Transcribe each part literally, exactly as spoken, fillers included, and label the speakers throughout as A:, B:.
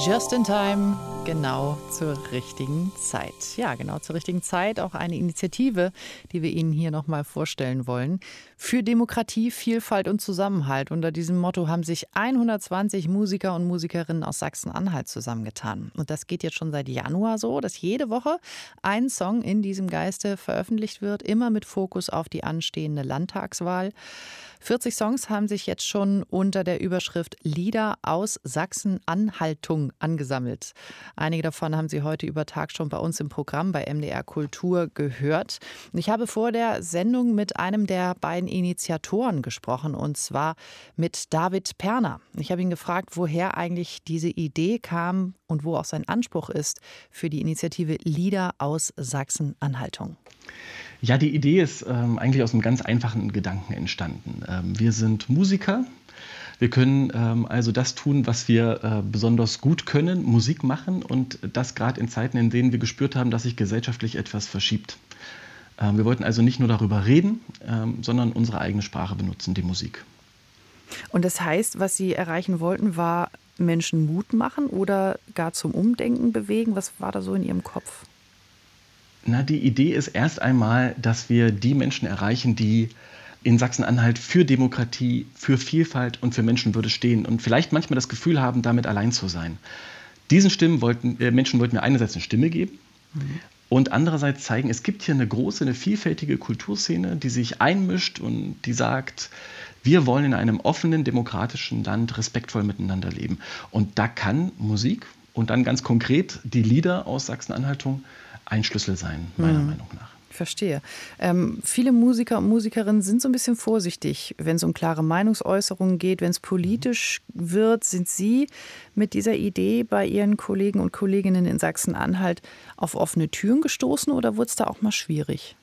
A: Just in time, genau zur richtigen Zeit. Ja, genau zur richtigen Zeit. Auch eine Initiative, die wir Ihnen hier nochmal vorstellen wollen. Für Demokratie, Vielfalt und Zusammenhalt. Unter diesem Motto haben sich hundertzwanzig Musiker und Musikerinnen aus Sachsen-Anhalt zusammengetan. Und das geht jetzt schon seit Januar so, dass jede Woche ein Song in diesem Geiste veröffentlicht wird. Immer mit Fokus auf die anstehende Landtagswahl. vierzig Songs haben sich jetzt schon unter der Überschrift Lieder aus Sachsen-Anhaltung angesammelt. Einige davon haben Sie heute über Tag schon bei uns im Programm bei M D R Kultur gehört. Ich habe vor der Sendung mit einem der beiden Initiatoren gesprochen, und zwar mit David Perner. Ich habe ihn gefragt, woher eigentlich diese Idee kam und wo auch sein Anspruch ist für die Initiative Lieder aus Sachsen-Anhaltung.
B: Ja, die Idee ist ähm, eigentlich aus einem ganz einfachen Gedanken entstanden. Ähm, wir sind Musiker. Wir können ähm, also das tun, was wir äh, besonders gut können, Musik machen, und das gerade in Zeiten, in denen wir gespürt haben, dass sich gesellschaftlich etwas verschiebt. Ähm, wir wollten also nicht nur darüber reden, ähm, sondern unsere eigene Sprache benutzen, die Musik.
A: Und das heißt, was Sie erreichen wollten, war Menschen Mut machen oder gar zum Umdenken bewegen? Was war da so in Ihrem Kopf?
B: Na, die Idee ist erst einmal, dass wir die Menschen erreichen, die in Sachsen-Anhalt für Demokratie, für Vielfalt und für Menschenwürde stehen und vielleicht manchmal das Gefühl haben, damit allein zu sein. Diesen Stimmen wollten, äh, Menschen wollten wir einerseits eine Stimme geben, mhm. und andererseits zeigen, es gibt hier eine große, eine vielfältige Kulturszene, die sich einmischt und die sagt, wir wollen in einem offenen, demokratischen Land respektvoll miteinander leben. Und da kann Musik und dann ganz konkret die Lieder aus Sachsen-Anhaltung ein Schlüssel sein, meiner mhm. Meinung nach.
A: Ich verstehe. Ähm, viele Musiker und Musikerinnen sind so ein bisschen vorsichtig, wenn es um klare Meinungsäußerungen geht, wenn es politisch wird. Sind Sie mit dieser Idee bei Ihren Kollegen und Kolleginnen in Sachsen-Anhalt auf offene Türen gestoßen oder wurde es da auch mal schwierig?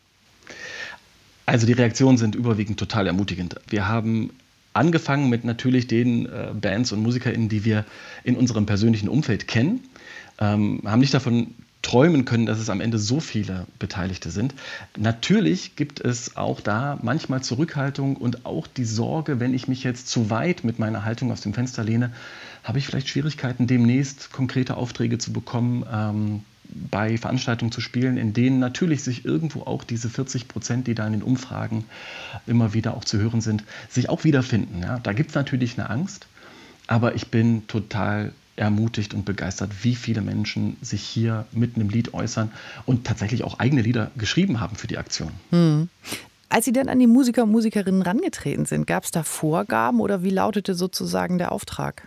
B: Also die Reaktionen sind überwiegend total ermutigend. Wir haben angefangen mit natürlich den äh, Bands und MusikerInnen, die wir in unserem persönlichen Umfeld kennen, ähm, haben nicht davon träumen können, dass es am Ende so viele Beteiligte sind. Natürlich gibt es auch da manchmal Zurückhaltung und auch die Sorge, wenn ich mich jetzt zu weit mit meiner Haltung aus dem Fenster lehne, habe ich vielleicht Schwierigkeiten, demnächst konkrete Aufträge zu bekommen, ähm, bei Veranstaltungen zu spielen, in denen natürlich sich irgendwo auch diese vierzig Prozent, die da in den Umfragen immer wieder auch zu hören sind, sich auch wiederfinden. Ja? Da gibt es natürlich eine Angst, aber ich bin total ermutigt und begeistert, wie viele Menschen sich hier mit einem Lied äußern und tatsächlich auch eigene Lieder geschrieben haben für die Aktion.
A: Hm. Als Sie dann an die Musiker und Musikerinnen herangetreten sind, gab es da Vorgaben oder wie lautete sozusagen der Auftrag?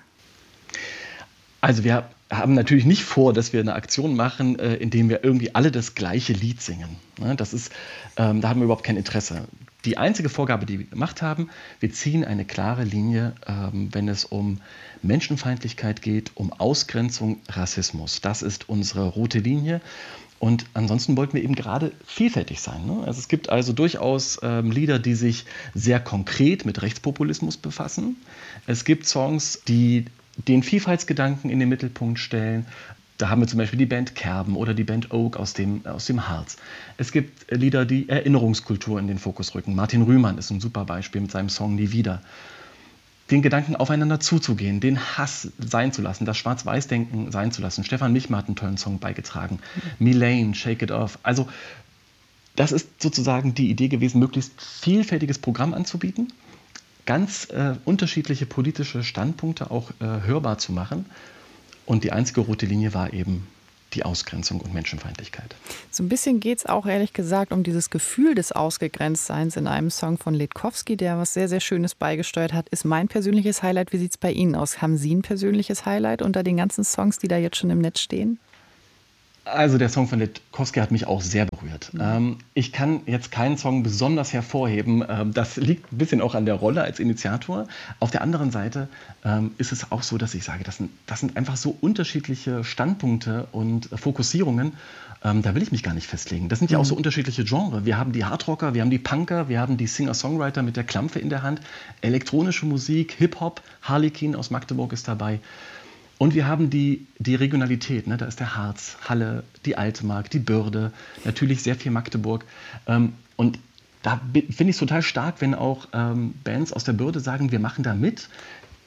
B: Also wir haben natürlich nicht vor, dass wir eine Aktion machen, äh, in der wir irgendwie alle das gleiche Lied singen. Ne? Das ist, ähm, da haben wir überhaupt kein Interesse. Die einzige Vorgabe, die wir gemacht haben, wir ziehen eine klare Linie, ähm, wenn es um Menschenfeindlichkeit geht, um Ausgrenzung, Rassismus. Das ist unsere rote Linie. Und ansonsten wollten wir eben gerade vielfältig sein. Ne? Also es gibt also durchaus ähm, Lieder, die sich sehr konkret mit Rechtspopulismus befassen. Es gibt Songs, die den Vielfaltsgedanken in den Mittelpunkt stellen. Da haben wir zum Beispiel die Band Kerben oder die Band Oak aus dem, aus dem Harz. Es gibt Lieder, die Erinnerungskultur in den Fokus rücken. Martin Rühmann ist ein super Beispiel mit seinem Song Nie wieder. Den Gedanken aufeinander zuzugehen, den Hass sein zu lassen, das Schwarz-Weiß-Denken sein zu lassen. Stefan Michmer hat einen tollen Song beigetragen. Mhm. Milane, Shake It Off. Also das ist sozusagen die Idee gewesen, möglichst vielfältiges Programm anzubieten, ganz äh, unterschiedliche politische Standpunkte auch äh, hörbar zu machen. Und die einzige rote Linie war eben die Ausgrenzung und Menschenfeindlichkeit.
A: So ein bisschen geht es auch, ehrlich gesagt, um dieses Gefühl des Ausgegrenztseins in einem Song von Letkowski, der was sehr, sehr Schönes beigesteuert hat. Ist mein persönliches Highlight. Wie sieht es bei Ihnen aus? Haben Sie ein persönliches Highlight unter den ganzen Songs, die da jetzt schon im Netz stehen?
B: Also der Song von Letkowski hat mich auch sehr berührt. Mhm. Ähm, ich kann jetzt keinen Song besonders hervorheben. Ähm, das liegt ein bisschen auch an der Rolle als Initiator. Auf der anderen Seite ähm, ist es auch so, dass ich sage, das sind, das sind einfach so unterschiedliche Standpunkte und äh, Fokussierungen. Ähm, da will ich mich gar nicht festlegen. Das sind ja mhm. auch so unterschiedliche Genres. Wir haben die Hardrocker, wir haben die Punker, wir haben die Singer-Songwriter mit der Klampfe in der Hand, elektronische Musik, Hip-Hop, Harlekin aus Magdeburg ist dabei. Und wir haben die, die Regionalität, ne? Da ist der Harz, Halle, die Altmark, die Börde, natürlich sehr viel Magdeburg. Ähm, und da finde ich es total stark, wenn auch ähm, Bands aus der Börde sagen, wir machen da mit.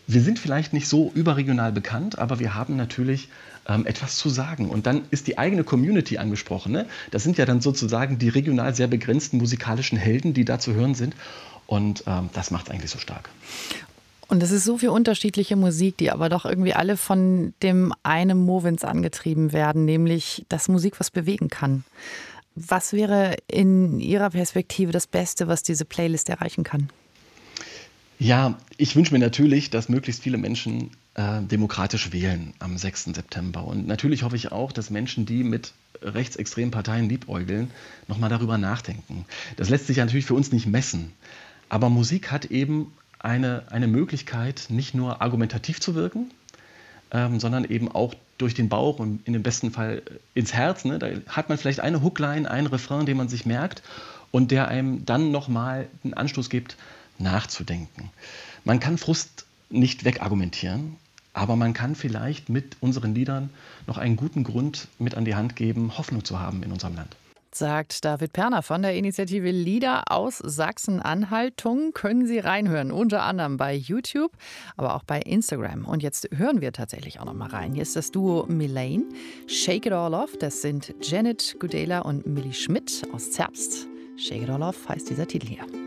B: wir sind vielleicht nicht so überregional bekannt, aber wir haben natürlich ähm, etwas zu sagen. Und dann ist die eigene Community angesprochen. Ne? Das sind ja dann sozusagen die regional sehr begrenzten musikalischen Helden, die da zu hören sind. Und ähm, das macht es eigentlich so stark.
A: Und es ist so viel unterschiedliche Musik, die aber doch irgendwie alle von dem einen Movens angetrieben werden, nämlich, dass Musik was bewegen kann. Was wäre in Ihrer Perspektive das Beste, was diese Playlist erreichen kann?
B: Ja, ich wünsche mir natürlich, dass möglichst viele Menschen äh, demokratisch wählen am sechsten September. Und natürlich hoffe ich auch, dass Menschen, die mit rechtsextremen Parteien liebäugeln, nochmal darüber nachdenken. Das lässt sich ja natürlich für uns nicht messen. Aber Musik hat eben eine, eine Möglichkeit, nicht nur argumentativ zu wirken, ähm, sondern eben auch durch den Bauch und in dem besten Fall ins Herz. Ne? Da hat man vielleicht eine Hookline, einen Refrain, den man sich merkt und der einem dann nochmal einen Anstoß gibt, nachzudenken. Man kann Frust nicht wegargumentieren, aber man kann vielleicht mit unseren Liedern noch einen guten Grund mit an die Hand geben, Hoffnung zu haben in unserem Land.
A: Sagt David Perner von der Initiative Lieder aus Sachsen-Anhalt. Können Sie reinhören, unter anderem bei YouTube, aber auch bei Instagram. Und jetzt hören wir tatsächlich auch noch mal rein. Hier ist das Duo Milane, Shake It All Off. Das sind Janet Gudela und Millie Schmidt aus Zerbst. Shake It All Off heißt dieser Titel hier.